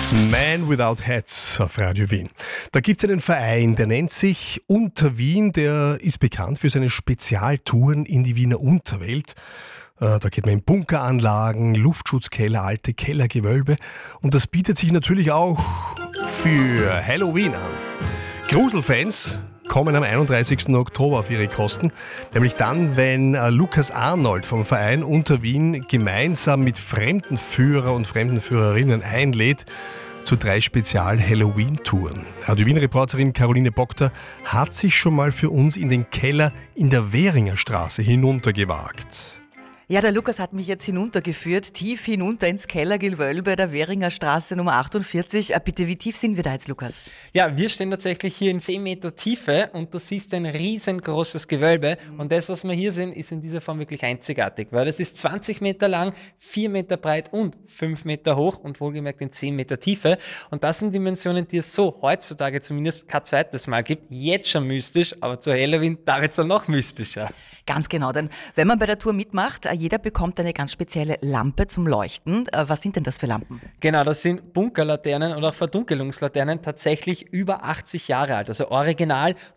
Man Without Hats auf Radio Wien. Da gibt es einen Verein, der nennt sich Unter Wien, der ist bekannt für seine Spezialtouren in die Wiener Unterwelt. Da geht man in Bunkeranlagen, Luftschutzkeller, alte Kellergewölbe und das bietet sich natürlich auch für Halloween an. Gruselfans kommen am 31. Oktober auf ihre Kosten, nämlich dann, wenn Lukas Arnold vom Verein Unter Wien gemeinsam mit Fremdenführer und Fremdenführerinnen einlädt zu 3 Spezial-Halloween-Touren. Die Wien-Reporterin Caroline Bogter hat sich schon mal für uns in den Keller in der Währinger Straße hinuntergewagt. Ja, der Lukas hat mich jetzt hinuntergeführt, tief hinunter ins Kellergewölbe der Währinger Straße Nummer 48. Bitte, wie tief sind wir da jetzt, Lukas? Ja, wir stehen tatsächlich hier in 10 Meter Tiefe und du siehst ein riesengroßes Gewölbe und das, was wir hier sehen, ist in dieser Form wirklich einzigartig, weil es ist 20 Meter lang, 4 Meter breit und 5 Meter hoch und wohlgemerkt in 10 Meter Tiefe und das sind Dimensionen, die es so heutzutage zumindest kein zweites Mal gibt. Jetzt schon mystisch, aber zu Halloween da wird es dann noch mystischer. Ganz genau, denn wenn man bei der Tour mitmacht, jeder bekommt eine ganz spezielle Lampe zum Leuchten. Was sind denn das für Lampen? Genau, das sind Bunkerlaternen oder auch Verdunkelungslaternen, tatsächlich über 80 Jahre alt, also original